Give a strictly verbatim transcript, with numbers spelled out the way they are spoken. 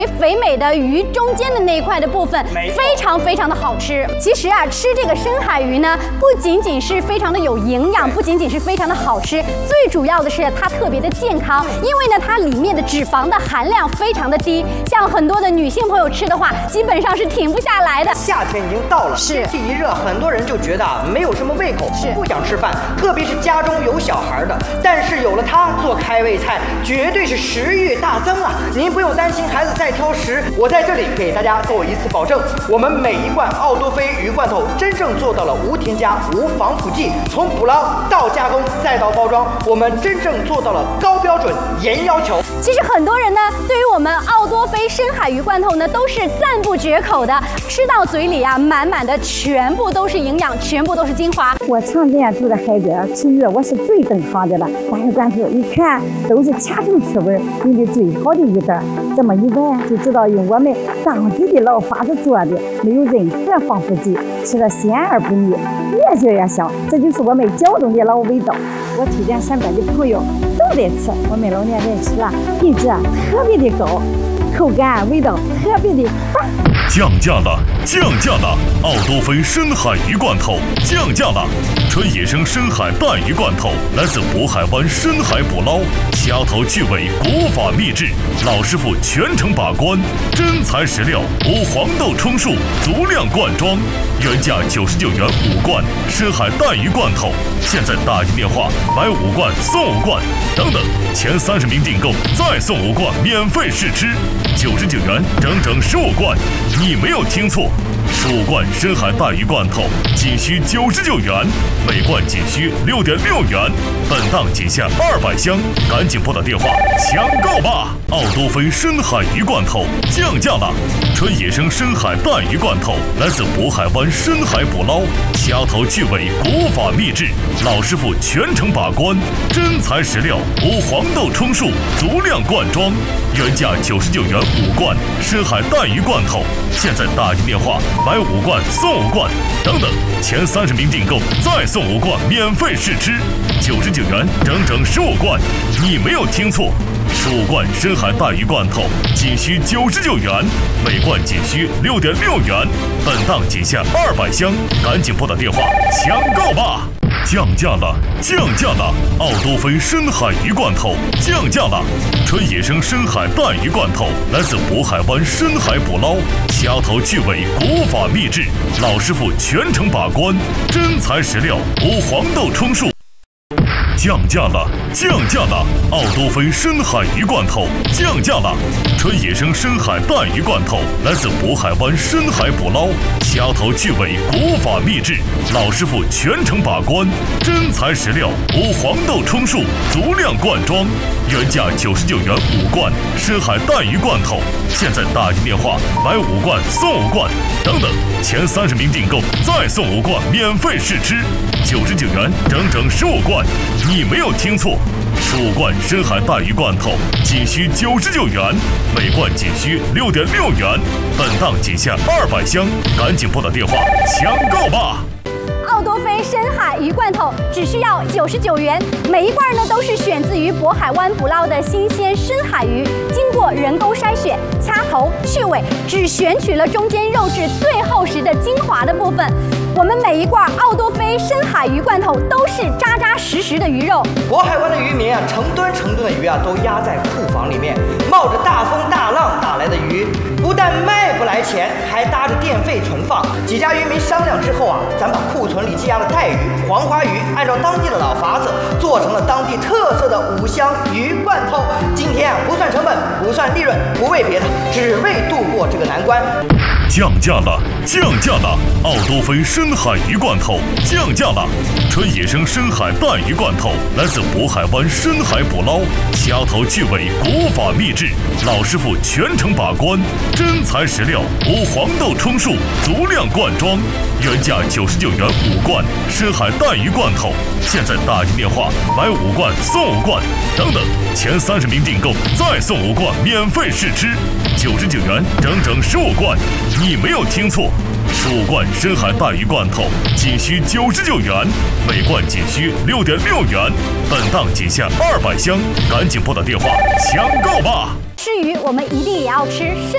肥美的鱼中间的那一块的部分，非常非常的好吃。其实啊，吃这个深海鱼呢，不仅仅是非常的有营养，不仅仅是非常的好吃，最主要的是它特别的健康，因为呢，它里面的脂肪的含量非常的低，像很多的女性朋友吃的话，基本上是停不下来的。 夏天已经到了， 是天气一热，很多人就觉得啊，没有什么胃口， 是不想吃饭，特别是家中有小孩的。但是有了它做开胃菜，绝对是食欲大增啊！您不用担心孩子再挑食，我在这里给大家做一次保证，我们每一罐奥多菲鱼罐头真正做到了无添加、无防腐剂，从捕捞到加工再到包装，我们真正做到了高标准、严要求。 其实很多人呢，对于我们奥多菲深海鱼罐头呢，都是赞不绝口的，吃到嘴里啊，满满的全部都是营养，全部都是精华。 我常年住在海边吃鱼，我是最懂行的了。大鱼罐头一看都是掐头吃味，用的最好的鱼蛋，这么一闻就知道用我们当地的老法子做的，没有任何防腐剂，吃了鲜而不腻，越嚼越香，这就是我们胶东的老味道。我推荐身边的朋友都得吃，我们老年人吃了品质特别的高，口感味道特别的棒。 降价了，降价了！奥多菲深海鱼罐头降价了，纯野生深海带鱼罐头，来自渤海湾深海捕捞，掐头去尾，国法秘制，老师傅全程把关，真材实料，无黄豆充数，足量灌装，原价九十九元五罐深海带鱼罐头，现在打进电话买五罐送五罐，等等，前三十名订购再送五罐免费试吃，九十九元整整十五罐。你没有听错，十五罐深海带鱼罐头仅需九十九元，每罐仅需六点六元，本档仅限二百箱，赶紧拨打电话抢购吧！奥多菲深海鱼罐头降价了，纯野生深海带鱼罐头，来自渤海湾深海捕捞，掐头去尾，国法秘制，老师傅全程把关，真材实料，无黄豆充数，足量灌装，原价九十九元五罐深海带鱼罐头，现在打进电话买五罐送五罐，等等，前三十名订购再送五罐免费试吃，九十九元整整十五罐。你没有听错，十五罐深海带鱼罐头仅需九十九元，每罐仅需六点六元，本档仅限二百箱，赶紧拨打电话抢购吧！降价了，降价了！奥多菲深海鱼罐头降价了，纯野生深海带鱼罐头，来自渤海湾深海捕捞，掐头去尾，国法秘制，老师傅全程把关，真材实料，无黄豆充数。降价了，降价了！奥多菲深海鱼罐头降价了，纯野生深海带鱼罐头，来自渤海湾深海捕捞，掐头去尾，国法秘制，老师傅全程把关，真材实料，无黄豆充数，足量灌装，原价九十九元五罐深海带鱼罐头，现在打进电话买五罐送五罐，等等，前三十名订购再送五罐免费试吃，九十九元整整十五罐。你没有听错，十五罐深海带鱼罐头仅需九十九元，每罐仅需六点六元，本档仅限二百箱，赶紧拨打电话抢购吧！ 奥多菲深海鱼罐头只需要九十九元，每一罐呢都是选自于渤海湾捕捞的新鲜深海鱼，经过人工筛选、掐头去尾，只选取了中间肉质最厚实的精华的部分。我们每一罐奥多菲深海鱼罐头都是扎扎实实的鱼肉。 渤海湾的渔民啊，成吨成吨的鱼啊，都压在库房里面，冒着大风大浪打来的鱼，不但卖不来钱，还搭着电费存放。几家渔民商量之后啊，咱把库存里积压的带鱼、黄花鱼，按照当地的老法子，做成了当地特色的五香鱼罐头。今天啊，不算成本，不算利润，不为别的，只为度过这个难关。 降价了，降价了！奥多菲深海鱼罐头降价了，纯野生深海带鱼罐头，来自渤海湾深海捕捞，掐头去尾，国法秘制，老师傅全程把关，真材实料，无黄豆充数，足量灌装，原价九十九元五罐深海带鱼罐头，现在打进电话买五罐送五罐，等等，前三十名订购再送五罐免费试吃，九十九元整整十五罐。你没有听错，十五罐深海带鱼罐头仅需九十九元，每罐仅需六点六元，本档仅限二百箱，赶紧拨打电话抢购吧！ 吃鱼我们一定也要吃深